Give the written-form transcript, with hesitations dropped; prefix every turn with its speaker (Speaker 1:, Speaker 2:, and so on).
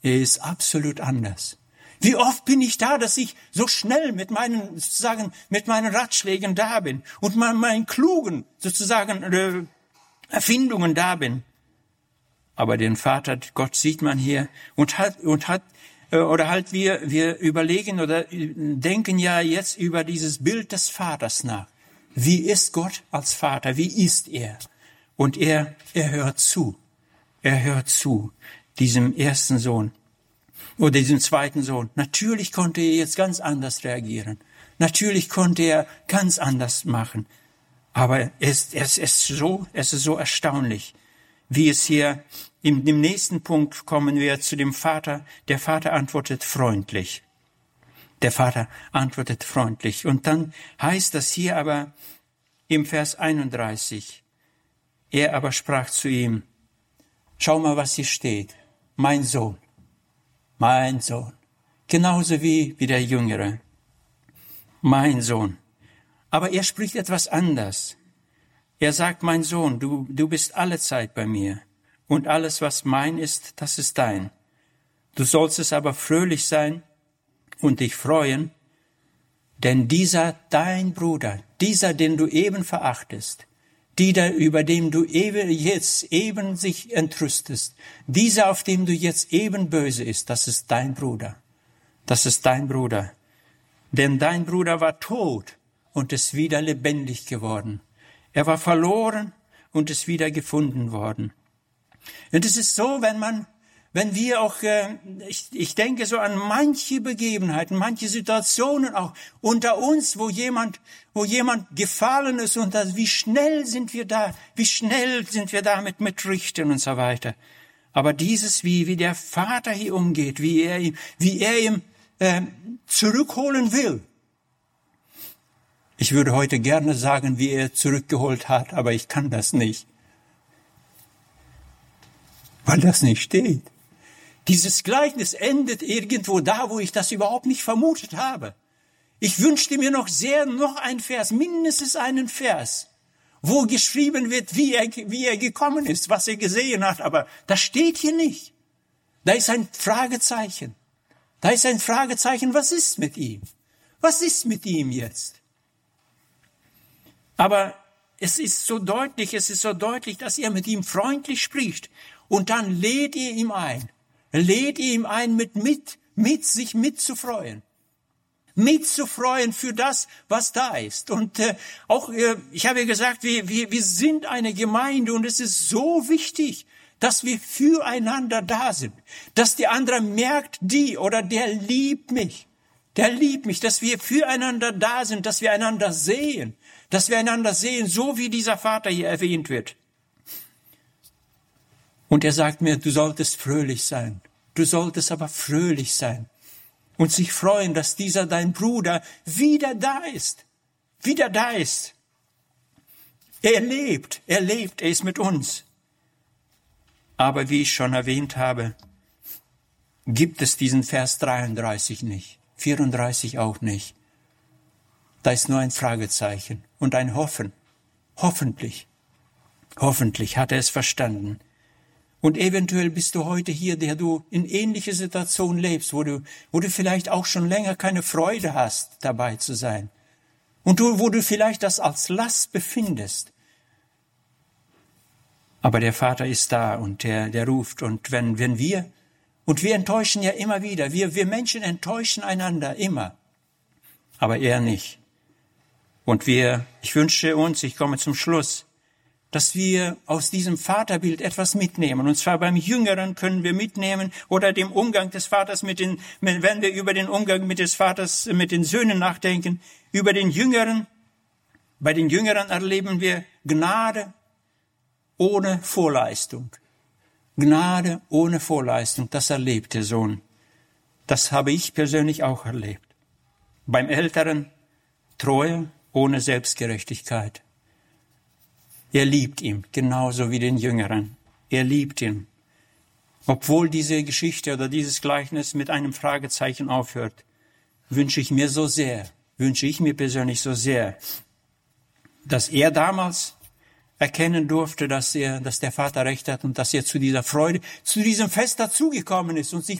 Speaker 1: Er ist absolut anders. Wie oft bin ich da, dass ich so schnell mit meinen Ratschlägen da bin und meinen klugen Erfindungen da bin. Aber den Vater, Gott sieht man hier wir überlegen oder denken ja jetzt über dieses Bild des Vaters nach. Wie ist Gott als Vater? Wie ist er? Und er hört zu. Er hört zu diesem ersten Sohn oder diesem zweiten Sohn. Natürlich konnte er jetzt ganz anders reagieren. Natürlich konnte er ganz anders machen. Aber es ist so erstaunlich, wie es hier im nächsten Punkt kommen wir zu dem Vater. Der Vater antwortet freundlich. Der Vater antwortet freundlich. Und dann heißt das hier aber im Vers 31, er aber sprach zu ihm, schau mal, was hier steht. Mein Sohn. Mein Sohn. Genauso wie der Jüngere. Mein Sohn. Aber er spricht etwas anders. Er sagt, mein Sohn, du bist alle Zeit bei mir. Und alles, was mein ist, das ist dein. Du sollst es aber fröhlich sein und dich freuen, denn dieser dein Bruder, dieser, den du eben verachtest, über dem du jetzt eben sich entrüstest, dieser, auf dem du jetzt eben böse ist, das ist dein Bruder. Das ist dein Bruder. Denn dein Bruder war tot und ist wieder lebendig geworden. Er war verloren und ist wieder gefunden worden. Und es ist so, wenn wir auch, ich denke so an manche Begebenheiten, manche Situationen auch unter uns, wo jemand gefallen ist und wie schnell sind wir da mit Richten und so weiter. Aber dieses, wie der Vater hier umgeht, wie er ihm zurückholen will. Ich würde heute gerne sagen, wie er zurückgeholt hat, aber ich kann das nicht. Weil das nicht steht. Dieses Gleichnis endet irgendwo da, wo ich das überhaupt nicht vermutet habe. Ich wünschte mir noch ein Vers, mindestens einen Vers, wo geschrieben wird, wie er gekommen ist, was er gesehen hat, aber das steht hier nicht. Da ist ein Fragezeichen. Was ist mit ihm? Was ist mit ihm jetzt? Aber es ist so deutlich, dass er mit ihm freundlich spricht. Und dann lädt ihr ihm ein, sich mitzufreuen. Mitzufreuen für das, was da ist. Und ich habe ja gesagt, wir sind eine Gemeinde und es ist so wichtig, dass wir füreinander da sind. Dass der andere merkt, der liebt mich, dass wir füreinander da sind, dass wir einander sehen, so wie dieser Vater hier erwähnt wird. Und er sagt mir, du solltest fröhlich sein. Du solltest aber fröhlich sein und sich freuen, dass dieser dein Bruder wieder da ist. Er lebt, er ist mit uns. Aber wie ich schon erwähnt habe, gibt es diesen Vers 33 nicht, 34 auch nicht. Da ist nur ein Fragezeichen und ein Hoffen. Hoffentlich hat er es verstanden. Und eventuell bist du heute hier, der du in ähnliche Situationen lebst, wo du vielleicht auch schon länger keine Freude hast, dabei zu sein. Und wo du vielleicht das als Last befindest. Aber der Vater ist da und der ruft. Und wenn wir enttäuschen ja immer wieder. Wir Menschen enttäuschen einander immer. Aber er nicht. Und ich wünsche uns, ich komme zum Schluss, dass wir aus diesem Vaterbild etwas mitnehmen. Und zwar beim Jüngeren können wir mitnehmen oder dem Umgang des Vaters wenn wir über den Umgang des Vaters mit den Söhnen nachdenken, über den Jüngeren. Bei den Jüngeren erleben wir Gnade ohne Vorleistung. Gnade ohne Vorleistung, das erlebt der Sohn. Das habe ich persönlich auch erlebt. Beim Älteren Treue ohne Selbstgerechtigkeit. Er liebt ihn, genauso wie den Jüngeren. Er liebt ihn. Obwohl diese Geschichte oder dieses Gleichnis mit einem Fragezeichen aufhört, wünsche ich mir persönlich so sehr, dass er damals erkennen durfte, dass der Vater recht hat und dass er zu dieser Freude, zu diesem Fest dazugekommen ist und sich